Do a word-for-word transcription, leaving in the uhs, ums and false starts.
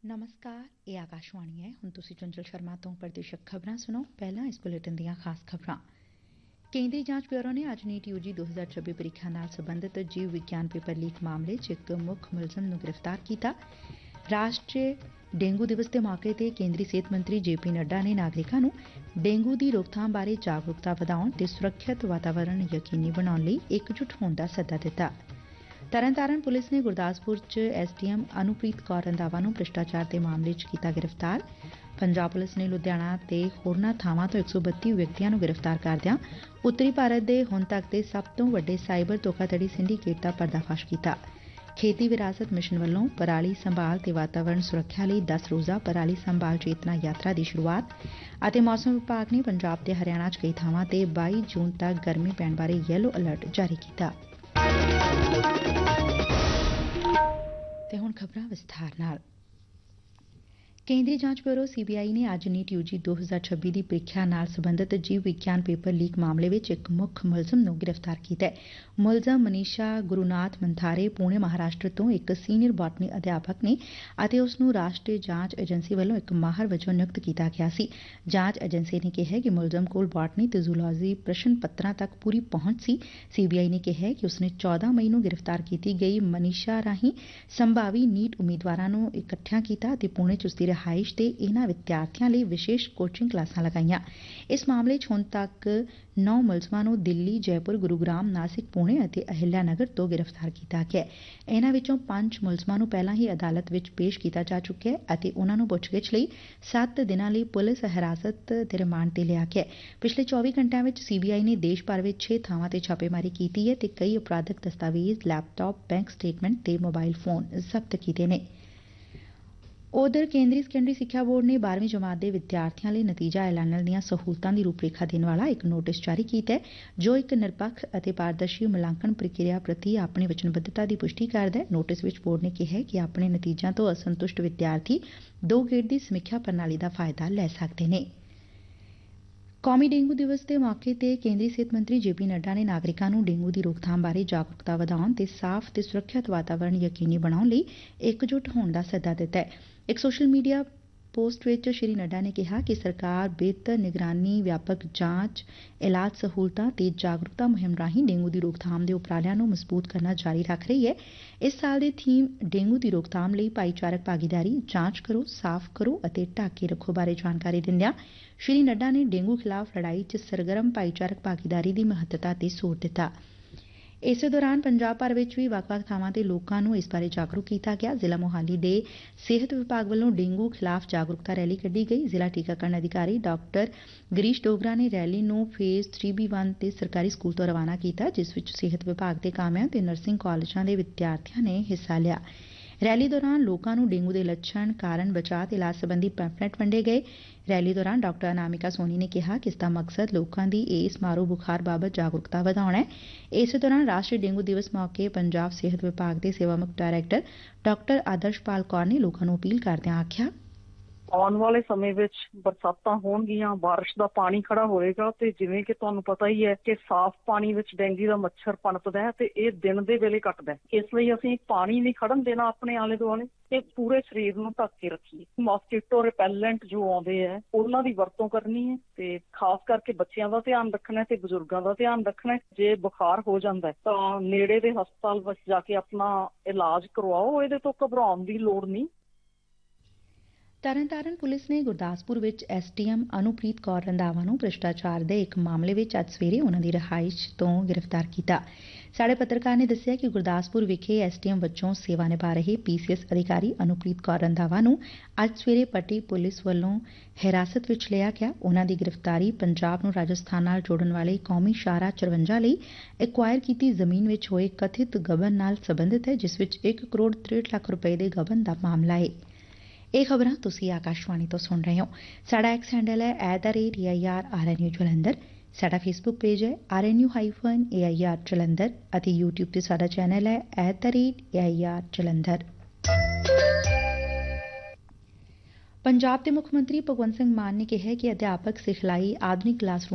ਨਮਸਕਾਰ, ਇਹ ਆਕਾਸ਼ਵਾਣੀ ਹੈ। ਹੁਣ ਤੁਸੀਂ ਚੰਚਲ ਸ਼ਰਮਾ ਤੋਂ ਪ੍ਰਦੇਸ਼ਕ ਖਬਰਾਂ ਸੁਣੋ। ਪਹਿਲਾਂ ਇਸ ਬੁਲੇਟਿਨ ਦੀਆਂ ਖਾਸ ਖਬਰਾਂ। ਕੇਂਦਰੀ ਜਾਂਚ ਬਿਊਰੋ ਨੇ ਅੱਜ ਨੀਟ ਯੂ ਜੀ ਦੋ ਹਜ਼ਾਰ ਛੱਬੀ ਪ੍ਰੀਖਿਆ ਨਾਲ ਸਬੰਧਤ ਜੀਵ ਵਿਗਿਆਨ ਪੇਪਰ ਲੀਕ ਮਾਮਲੇ 'ਚ ਇੱਕ ਮੁੱਖ ਮੁਲਜ਼ਮ ਨੂੰ ਗ੍ਰਿਫਤਾਰ ਕੀਤਾ। ਰਾਸ਼ਟਰੀ ਡੇਂਗੂ ਦਿਵਸ ਦੇ ਮੌਕੇ ਤੇ ਕੇਂਦਰੀ ਸਿਹਤ ਮੰਤਰੀ ਜੇ ਪੀ ਨੱਡਾ ਨੇ ਨਾਗਰਿਕਾਂ ਨੂੰ ਡੇਂਗੂ ਦੀ ਰੋਕਥਾਮ ਬਾਰੇ ਜਾਗਰੂਕਤਾ ਵਧਾਉਣ ਤੇ ਸੁਰੱਖਿਅਤ ਵਾਤਾਵਰਣ ਯਕੀਨੀ ਬਣਾਉਣ ਲਈ ਇਕਜੁੱਟ ਹੋਣ ਦਾ ਸੱਦਾ ਦਿੱਤਾ। ਤਰਨਤਾਰਨ ਪੁਲਿਸ ਨੇ ਗੁਰਦਾਸਪੁਰ 'ਚ S D M Anupreet Kaur Randhawa ਨੂੰ ਭ੍ਰਿਸ਼ਟਾਚਾਰ ਦੇ ਮਾਮਲੇ 'ਚ ਕੀਤਾ ਗ੍ਰਿਫਤਾਰ। ਪੰਜਾਬ ਪੁਲਿਸ ਨੇ ਲੁਧਿਆਣਾ ਤੇ ਹੋਰਨਾਂ ਥਾਵਾਂ ਤੋਂ ਇੱਕ ਸੌ ਬੱਤੀ ਵਿਅਕਤੀਆਂ ਨੂੰ ਗ੍ਰਿਫਤਾਰ ਕਰਦਿਆਂ ਉੱਤਰੀ ਭਾਰਤ ਦੇ ਹੁਣ ਤੱਕ ਦੇ ਸਭ ਤੋਂ ਵੱਡੇ ਸਾਈਬਰ ਧੋਖਾਧੜੀ ਸਿੰਡੀਕੇਟ ਦਾ ਪਰਦਾਫਾਸ਼ ਕੀਤਾ। ਖੇਤੀ ਵਿਰਾਸਤ ਮਿਸ਼ਨ ਵੱਲੋਂ ਪਰਾਲੀ ਸੰਭਾਲ ਤੇ ਵਾਤਾਵਰਣ ਸੁਰੱਖਿਆ ਲਈ ਦਸ ਰੋਜ਼ਾ ਪਰਾਲੀ ਸੰਭਾਲ ਚੇਤਨਾ ਯਾਤਰਾ ਦੀ ਸ਼ੁਰੂਆਤ ਅਤੇ ਮੌਸਮ ਵਿਭਾਗ ਨੇ ਪੰਜਾਬ ਤੇ ਹਰਿਆਣਾ 'ਚ ਕਈ ਥਾਵਾਂ ਤੇ ਬਾਈ ਜੂਨ ਤੱਕ ਗਰਮੀ ਪੈਣ ਬਾਰੇ ਯੈਲੋ ਅਲਰਟ ਜਾਰੀ ਕੀਤਾ। ਤੇ ਹੁਣ ਖਬਰਾਂ ਵਿਸਥਾਰ ਨਾਲ। ਕੇਂਦਰੀ ਜਾਂਚ ਬਿਊਰੋ ਸੀ ਬੀ ਆਈ ਨੇ ਅੱਜ ਨੀਟ ਯੂ ਜੀ ਦੋ ਹਜ਼ਾਰ ਛੱਬੀ ਦੀ ਪ੍ਰੀਖਿਆ ਨਾਲ ਸਬੰਧਤ ਜੀਵ ਵਿਗਿਆਨ ਪੇਪਰ ਲੀਕ ਮਾਮਲੇ ਵਿੱਚ ਇੱਕ ਮੁੱਖ ਮੁਲਜ਼ਮ ਨੂੰ ਗ੍ਰਿਫਤਾਰ ਕੀਤਾ ਹੈ। ਮੁਲਜ਼ਮ ਮਨੀਸ਼ਾ ਗੁਰੂਨਾਥ ਮੰਥਾਰੇ ਪੁਣੇ ਮਹਾਰਾਸ਼ਟਰ ਤੋਂ ਇੱਕ ਸੀਨੀਅਰ ਬੋਟਨੀ ਅਧਿਆਪਕ ਨੇ ਅਤੇ ਉਸ ਨੂੰ ਰਾਸ਼ਟਰੀ ਜਾਂਚ ਏਜੰਸੀ ਵੱਲੋਂ ਇੱਕ ਮਾਹਰ ਵਜੋਂ ਨਿਯੁਕਤ ਕੀਤਾ ਗਿਆ ਸੀ। ਜਾਂਚ ਏਜੰਸੀ ਨੇ ਕਿਹਾ ਕਿ ਮੁਲਜ਼ਮ ਕੋਲ ਬੋਟਨੀ ਤੇ ਜ਼ੂਲੌਜੀ ਪ੍ਰਸ਼ਨ ਪੱਤਰਾਂ ਤੱਕ ਪੂਰੀ ਪਹੁੰਚ ਸੀ। ਸੀ ਬੀ ਆਈ ਨੇ ਕਿਹਾ ਕਿ ਉਸਨੇ ਚੌਦਾਂ ਮਈ ਨੂੰ ਗ੍ਰਿਫਤਾਰ ਕੀਤੀ ਗਈ ਮਨੀਸ਼ਾ ਰਾਹੀਂ ਸੰਭਾਵੀ ਨੀਟ ਉਮੀਦਵਾਰਾਂ ਨੂੰ ਇਕੱਠਿਆਂ ਕੀਤਾ ਅਤੇ ਪੁਣੇ 'ਚ ਉਸਦੀ ਰਿਹਾਇਸ਼ ਤੇ ਇਹਨਾਂ ਵਿਦਿਆਰਥੀਆਂ ਲਈ ਵਿਸ਼ੇਸ਼ ਕੋਚਿੰਗ ਕਲਾਸਾਂ ਲਗਾਈਆਂ। ਇਸ ਮਾਮਲੇ 'ਚ ਹੁਣ ਤੱਕ ਨੌ ਮੁਲਜ਼ਮਾਂ ਨੂੰ ਦਿੱਲੀ, ਜੈਪੁਰ, ਗੁਰੂਗ੍ਰਾਮ, ਨਾਸਿਕ, ਪੁਣੇ ਅਤੇ ਅਹਿਲਿਆ ਨਗਰ ਤੋਂ ਗ੍ਰਿਫਤਾਰ ਕੀਤਾ ਗਿਆ। ਇਹਨਾਂ ਵਿੱਚੋਂ ਪੰਜ ਮੁਲਜ਼ਮਾਂ ਨੂੰ ਪਹਿਲਾਂ ਹੀ ਅਦਾਲਤ ਵਿੱਚ ਪੇਸ਼ ਕੀਤਾ ਜਾ ਚੁੱਕਿਆ ਹੈ ਅਤੇ ਉਨ੍ਹਾਂ ਨੂੰ ਪੁੱਛਗਿੱਛ ਲਈ ਸੱਤ ਦਿਨਾਂ ਲਈ ਪੁਲਿਸ ਹਿਰਾਸਤ ਤੇ ਰਿਮਾਂਡ ਤੇ ਲਿਆ ਗਿਆ। ਪਿਛਲੇ ਚੌਵੀ ਘੰਟਿਆਂ ਵਿੱਚ ਸੀ ਬੀ ਆਈ ਨੇ ਦੇਸ਼ ਭਰ ਵਿੱਚ ਛੇ ਥਾਵਾਂ ਤੇ ਛਾਪੇਮਾਰੀ ਕੀਤੀ ਹੈ ਤੇ ਕਈ ਅਪਰਾਧਿਕ ਦਸਤਾਵੇਜ਼, ਲੈਪਟਾਪ, ਬੈਂਕ ਸਟੇਟਮੈਂਟ ਤੇ ਮੋਬਾਈਲ ਫੋਨ ਜ਼ਬਤ ਕੀਤੇ ਨੇ। ਉਧਰ ਕੇਂਦਰੀ ਸੈਕੰਡਰੀ ਸਿੱਖਿਆ ਬੋਰਡ ਨੇ ਬਾਰ੍ਹਵੀਂ ਜਮਾਤ ਦੇ ਵਿਦਿਆਰਥੀਆਂ ਲਈ ਨਤੀਜਾ ਐਲਾਨਣ ਦੀਆਂ ਸਹੂਲਤਾਂ ਦੀ ਰੂਪਰੇਖਾ ਦੇਣ ਵਾਲਾ ਇੱਕ ਨੋਟਿਸ ਜਾਰੀ ਕੀਤਾ ਹੈ, ਜੋ ਇੱਕ ਨਿਰਪੱਖ ਅਤੇ ਪਾਰਦਰਸ਼ੀ ਮੁਲਾਂਕਣ ਪ੍ਰਕਿਰਿਆ ਪ੍ਰਤੀ ਆਪਣੀ ਵਚਨਬੱਧਤਾ ਦੀ ਪੁਸ਼ਟੀ ਕਰਦਾ ਹੈ। ਨੋਟਿਸ ਵਿੱਚ ਬੋਰਡ ਨੇ ਕਿਹਾ ਕਿ ਆਪਣੇ ਨਤੀਜਿਆਂ ਤੋਂ ਅਸੰਤੁਸ਼ਟ ਵਿਦਿਆਰਥੀ ਦੋ ਗੇੜ ਦੀ ਸਮੀਖਿਆ ਪ੍ਰਣਾਲੀ ਦਾ ਫਾਇਦਾ ਲੈ ਸਕਦੇ ਨੇ। ਕੌਮੀ ਡੇਂਗੂ ਦਿਵਸ ਦੇ ਮੌਕੇ ਤੇ ਕੇਂਦਰੀ ਸਿਹਤ ਮੰਤਰੀ ਜੇ ਪੀ ਨੱਡਾ ਨੇ ਨਾਗਰਿਕਾਂ ਨੂੰ ਡੇਂਗੂ ਦੀ ਰੋਕਥਾਮ ਬਾਰੇ ਜਾਗਰੂਕਤਾ ਵਧਾਉਣ ਤੇ ਸਾਫ਼ ਤੇ ਸੁਰੱਖਿਅਤ ਵਾਤਾਵਰਣ ਯਕੀਨੀ ਬਣਾਉਣ ਲਈ ਇਕਜੁੱਟ ਹੋਣ ਦਾ ਸੱਦਾ ਦਿੱਤਾ ਹੈ। ਇੱਕ ਸੋਸ਼ਲ ਮੀਡੀਆ ਪੋਸਟ ਵਿੱਚ ਸ਼੍ਰੀ ਨੱਡਾ ਨੇ ਕਿਹਾ ਕਿ ਸਰਕਾਰ ਬਿਹਤਰ ਨਿਗਰਾਨੀ, ਵਿਆਪਕ ਜਾਂਚ, ਇਲਾਜ ਸਹੂਲਤਾਂ ਤੇ ਜਾਗਰੂਕਤਾ ਮੁਹਿੰਮ ਰਾਹੀਂ ਡੇਂਗੂ ਦੀ ਰੋਕਥਾਮ ਦੇ ਉਪਰਾਲਿਆਂ ਨੂੰ ਮਜ਼ਬੂਤ ਕਰਨਾ ਜਾਰੀ ਰੱਖ ਰਹੀ ਹੈ। ਇਸ ਸਾਲ ਦੀ ਥੀਮ ਡੇਂਗੂ ਦੀ ਰੋਕਥਾਮ ਲਈ ਭਾਈਚਾਰਕ ਭਾਗੀਦਾਰੀ, ਜਾਂਚ ਕਰੋ, ਸਾਫ਼ ਕਰੋ ਅਤੇ ਢੱਕ ਕੇ ਰੱਖੋ ਬਾਰੇ ਜਾਣਕਾਰੀ ਦਿੰਦਿਆਂ ਸ਼੍ਰੀ ਨੱਡਾ ਨੇ ਡੇਂਗੂ ਖਿਲਾਫ਼ ਲੜਾਈ 'ਚ ਸਰਗਰਮ ਭਾਈਚਾਰਕ ਭਾਗੀਦਾਰੀ ਦੀ ਮਹੱਤਤਾ ਤੇ ਜ਼ੋਰ ਦਿੱਤਾ। ਇਸੇ ਦੌਰਾਨ ਪੰਜਾਬ ਭਰ ਵਿੱਚ ਵੀ ਵੱਖ-ਵੱਖ ਥਾਵਾਂ ਤੇ ਲੋਕਾਂ ਨੂੰ ਇਸ ਬਾਰੇ ਜਾਗਰੂਕ ਕੀਤਾ ਗਿਆ। ਜ਼ਿਲ੍ਹਾ ਮੋਹਾਲੀ ਦੇ ਸਿਹਤ ਵਿਭਾਗ ਵੱਲੋਂ ਡੇਂਗੂ ਖਿਲਾਫ਼ ਜਾਗਰੂਕਤਾ ਰੈਲੀ ਕੱਢੀ ਗਈ। ਜ਼ਿਲ੍ਹਾ ਟੀਕਾਕਰਨ ਅਧਿਕਾਰੀ ਡਾਕਟਰ ਗਿਰੀਸ਼ ਡੋਗਰਾ ਨੇ ਰੈਲੀ ਨੂੰ ਫੇਜ਼ ਥ੍ਰੀ ਬੀ ਵਨ ਤੇ ਸਰਕਾਰੀ ਸਕੂਲ ਤੋਂ ਰਵਾਨਾ ਕੀਤਾ, ਜਿਸ ਵਿੱਚ ਸਿਹਤ ਵਿਭਾਗ ਦੇ ਕਾਮਿਆਂ ਤੇ ਨਰਸਿੰਗ ਕਾਲਜਾਂ ਦੇ ਵਿਦਿਆਰਥੀਆਂ ਨੇ ਹਿੱਸਾ ਲਿਆ। ਰੈਲੀ ਦੌਰਾਨ ਲੋਕਾਂ ਨੂੰ ਡੇਂਗੂ ਦੇ ਲੱਛਣ, ਕਾਰਨ, ਬਚਾਅ ਤੇ ਇਲਾਜ ਸੰਬੰਧੀ ਪੈਂਫਲੇਟ ਵੰਡੇ ਗਏ। ਰੈਲੀ ਦੌਰਾਨ ਡਾਕਟਰ ਅਨਾਮਿਕਾ ਸੋਨੀ ਨੇ ਕਿਹਾ ਕਿ ਇਸ ਦਾ ਮਕਸਦ ਲੋਕਾਂ ਦੀ ਇਸ ਮਾਰੂ ਬੁਖਾਰ ਬਾਬਤ ਜਾਗਰੂਕਤਾ ਵਧਾਉਣਾ ਹੈ। ਇਸੇ ਦੌਰਾਨ ਰਾਸ਼ਟਰੀ ਡੇਂਗੂ ਦਿਵਸ ਮੌਕੇ ਪੰਜਾਬ ਸਿਹਤ ਵਿਭਾਗ ਦੇ ਸੇਵਾ ਮੁਕਤ ਡਾਇਰੈਕਟਰ ਡਾਕਟਰ ਆਦਰਸ਼ਪਾਲ ਕੌਰ ਨੇ ਲੋਕਾਂ ਨੂੰ ਅਪੀਲ ਕਰਦਿਆਂ ਆਖਿਆ, ਆਉਣ ਵਾਲੇ ਸਮੇਂ ਵਿੱਚ ਬਰਸਾਤਾਂ ਹੋਣਗੀਆਂ, ਬਾਰਿਸ਼ ਦਾ ਪਾਣੀ ਖੜਾ ਹੋਏਗਾ ਤੇ ਜਿਵੇਂ ਕਿ ਤੁਹਾਨੂੰ ਪਤਾ ਹੀ ਹੈ ਕਿ ਸਾਫ਼ ਪਾਣੀ ਵਿੱਚ ਡੇਂਗੂ ਦਾ ਮੱਛਰ ਪਨਪਦਾ ਹੈ ਤੇ ਇਹ ਦਿਨ ਦੇ ਵੇਲੇ ਕੱਟਦਾ ਹੈ। ਇਸ ਲਈ ਅਸੀਂ ਪਾਣੀ ਨਹੀਂ ਖੜਨ ਦੇਣਾ ਆਪਣੇ ਆਲੇ ਦੁਆਲੇ ਤੇ ਪੂਰੇ ਸਰੀਰ ਨੂੰ ਢੱਕ ਕੇ ਰੱਖੀਏ। ਮੌਸਕੀਟੋ ਰਿਪੈਲੈਂਟ ਜੋ ਆਉਂਦੇ ਹੈ ਉਹਨਾਂ ਦੀ ਵਰਤੋਂ ਕਰਨੀ ਹੈ ਤੇ ਖਾਸ ਕਰਕੇ ਬੱਚਿਆਂ ਦਾ ਧਿਆਨ ਰੱਖਣਾ ਤੇ ਬਜ਼ੁਰਗਾਂ ਦਾ ਧਿਆਨ ਰੱਖਣਾ। ਜੇ ਬੁਖਾਰ ਹੋ ਜਾਂਦਾ ਤਾਂ ਨੇੜੇ ਦੇ ਹਸਪਤਾਲ ਵਿੱਚ ਜਾ ਕੇ ਆਪਣਾ ਇਲਾਜ ਕਰਵਾਓ, ਇਹਦੇ ਤੋਂ ਘਬਰਾਉਣ ਦੀ ਲੋੜ ਨਹੀਂ। ਤਰਨਤਾਰਨ ਪੁਲਿਸ ਨੇ ਗੁਰਦਾਸਪੁਰ ਵਿੱਚ S D M Anupreet Kaur Randhawa ਨੂੰ ਭ੍ਰਿਸ਼ਟਾਚਾਰ ਦੇ ਇੱਕ ਮਾਮਲੇ ਵਿੱਚ ਅੱਜ ਸਵੇਰੇ ਉਨ੍ਹਾਂ ਦੀ ਰਿਹਾਇਸ਼ ਤੋਂ ਗ੍ਰਿਫਤਾਰ ਕੀਤਾ। ਸਾਡੇ ਪੱਤਰਕਾਰ ਨੇ ਦੱਸਿਆ ਕਿ ਗੁਰਦਾਸਪੁਰ ਵਿਖੇ ਐਸ ਡੀ ਐਮ ਵਜੋਂ ਸੇਵਾ ਨਿਭਾ ਰਹੇ ਪੀ ਸੀ ਐਸ ਅਧਿਕਾਰੀ ਅਨੁਪ੍ਰੀਤ ਕੌਰ ਰੰਧਾਵਾ ਨੂੰ ਅੱਜ ਸਵੇਰੇ ਪੱਟੀ ਪੁਲਿਸ ਵੱਲੋਂ ਹਿਰਾਸਤ ਵਿੱਚ ਲਿਆ ਗਿਆ। ਉਨ੍ਹਾਂ ਦੀ ਗ੍ਰਿਫਤਾਰੀ ਪੰਜਾਬ ਨੂੰ ਰਾਜਸਥਾਨ ਨਾਲ ਜੋੜਨ ਵਾਲੇ ਕੌਮੀ ਸ਼ਾਹਰਾਹ ਚੁਰੰਜਾ ਲਈ ਐਕਵਾਇਰ ਕੀਤੀ ਜ਼ਮੀਨ ਵਿੱਚ ਹੋਏ ਕਥਿਤ ਗਬਨ ਨਾਲ ਸਬੰਧਿਤ ਹੈ, ਜਿਸ ਵਿੱਚ ਇੱਕ ਕਰੋੜ ਤਰੇਹਠ ਲੱਖ ਰੁਪਏ ਦੇ ਗਬਨ ਦਾ ਮਾਮਲਾ ਹੈ। ਇਹ ਖਬਰਾਂ ਤੁਸੀਂ ਆਕਾਸ਼ਵਾਣੀ ਤੋਂ ਸੁਣ ਰਹੇ ਹੋ। ਸਾਡਾ ਐਕਸ ਹੈਂਡਲ ਹੈ at the rate A I R R N U Jalandhar. ਸਾਡਾ ਫੇਸਬੁੱਕ ਪੇਜ ਹੈ R N U hyphen A I R Jalandhar ਅਤੇ ਯੂਟਿਊਬ ਤੇ ਸਾਡਾ ਚੈਨਲ ਹੈ at the rate A I R Jalandhar. Punjab ਦੇ ਮੁੱਖ ਮੰਤਰੀ ਭਗਵੰਤ ਸਿੰਘ ਮਾਨ ਨੇ ਕਿਹਾ ਕਿ ਅਧਿਆਪਕ ਸਿਖਲਾਈ ਆਧੁਨਿਕ ਕਲਾਸ